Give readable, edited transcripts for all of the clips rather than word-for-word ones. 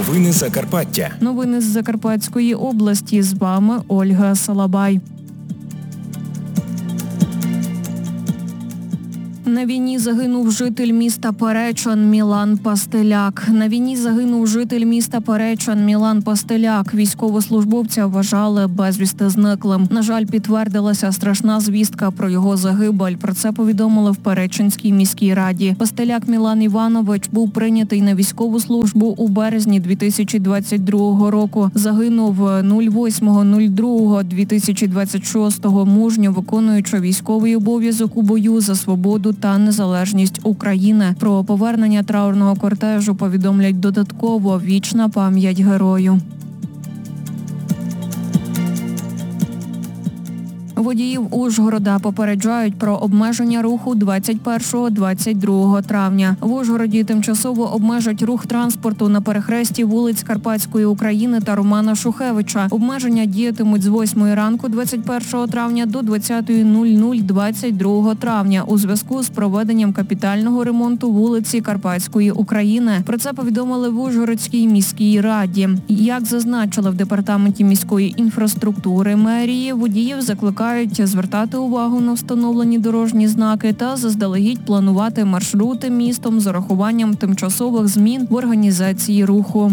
Новини Закарпаття. Новини з Закарпатської області. З вами Ольга Салабай. На війні загинув житель міста Перечин Мілан Пастеляк. На війні загинув житель міста Перечин Мілан Пастеляк. Військовослужбовця вважали безвісти зниклим. На жаль, підтвердилася страшна звістка про його загибель. Про це повідомили в Перечинській міській раді. Пастеляк Мілан Іванович був прийнятий на військову службу у березні 2022 року. Загинув 08.02.2026 мужньо виконуючи військовий обов'язок у бою за свободу та незалежність України. Про повернення траурного кортежу повідомлять додатково. Вічна пам'ять герою. Водіїв Ужгорода попереджають про обмеження руху 21-22 травня. В Ужгороді тимчасово обмежать рух транспорту на перехресті вулиць Карпатської України та Романа Шухевича. Обмеження діятимуть з 8 ранку 21 травня до 20:00 22 травня у зв'язку з проведенням капітального ремонту вулиці Карпатської України. Про це повідомили в Ужгородській міській раді. Як зазначили в департаменті міської інфраструктури мерії, водіїв закликають звертати увагу на встановлені дорожні знаки та заздалегідь планувати маршрути містом з урахуванням тимчасових змін в організації руху.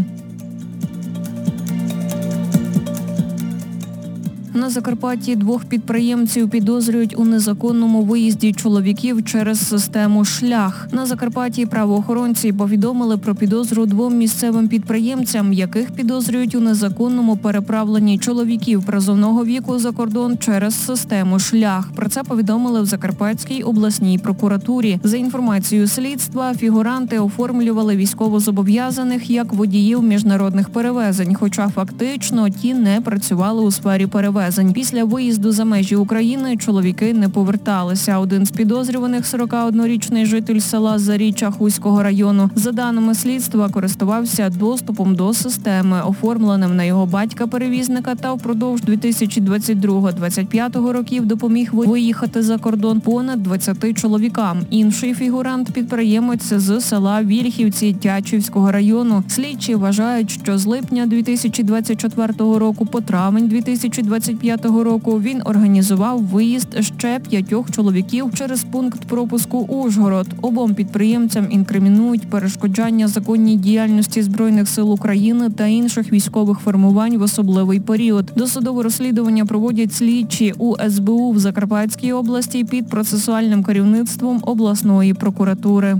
На Закарпатті двох підприємців підозрюють у незаконному виїзді чоловіків через систему «Шлях». На Закарпатті правоохоронці повідомили про підозру двом місцевим підприємцям, яких підозрюють у незаконному переправленні чоловіків призовного віку за кордон через систему «Шлях». Про це повідомили в Закарпатській обласній прокуратурі. За інформацією слідства, фігуранти оформлювали військовозобов'язаних як водіїв міжнародних перевезень, хоча фактично ті не працювали у сфері перевезень. Після виїзду за межі України чоловіки не поверталися. Один з підозрюваних, 41-річний житель села Заріччя Хуського району, за даними слідства, користувався доступом до системи, оформленим на його батька-перевізника, та впродовж 2022-2025 років допоміг виїхати за кордон понад 20 чоловікам. Інший фігурант – підприємець з села Вільхівці Тячівського району. Слідчі вважають, що з липня 2024 року по травень 2025 року він організував виїзд ще 5 чоловіків через пункт пропуску Ужгород. Обом підприємцям інкримінують перешкоджання законній діяльності Збройних сил України та інших військових формувань в особливий період. Досудове розслідування проводять слідчі у СБУ в Закарпатській області під процесуальним керівництвом обласної прокуратури.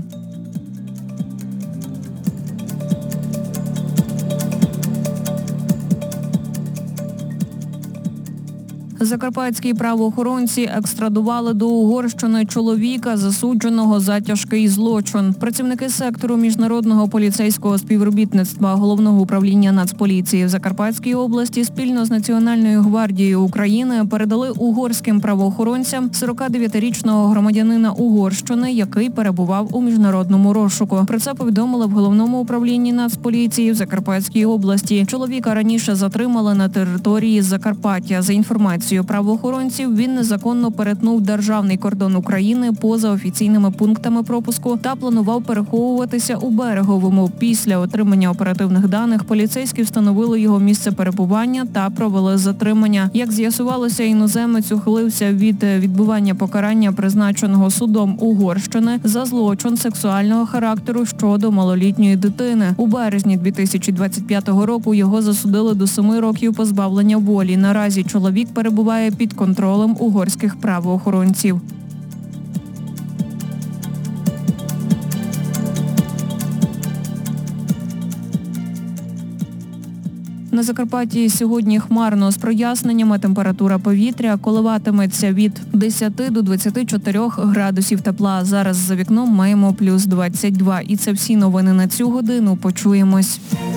Закарпатські правоохоронці екстрадували до Угорщини чоловіка, засудженого за тяжкий злочин. Працівники сектору міжнародного поліцейського співробітництва Головного управління Нацполіції в Закарпатській області спільно з Національною гвардією України передали угорським правоохоронцям 49-річного громадянина Угорщини, який перебував у міжнародному розшуку. Про це повідомили в Головному управлінні Нацполіції в Закарпатській області. Чоловіка раніше затримали на території Закарпаття. За інформацією правоохоронців, він незаконно перетнув державний кордон України поза офіційними пунктами пропуску та планував переховуватися у Береговому. Після отримання оперативних даних поліцейські встановили його місце перебування та провели затримання. Як з'ясувалося, іноземець ухилився від відбування покарання, призначеного судом Угорщини, за злочин сексуального характеру щодо малолітньої дитини. У березні 2025 року його засудили до 7 років позбавлення волі. Наразі чоловік перебуває під контролем угорських правоохоронців. На Закарпатті сьогодні хмарно з проясненнями. Температура повітря коливатиметься від 10 до 24 градусів тепла. Зараз за вікном маємо плюс 22. І це всі новини на цю годину. Почуємось.